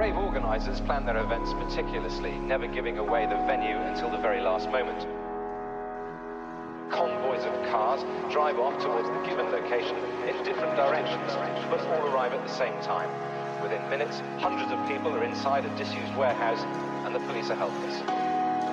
rave organisers plan their events meticulously, never giving away the venue until the very last moment. Convoys of cars drive off towards the given location in different directions, but all arrive at the same time. Within minutes, hundreds of people are inside a disused warehouse, and the police are helpless.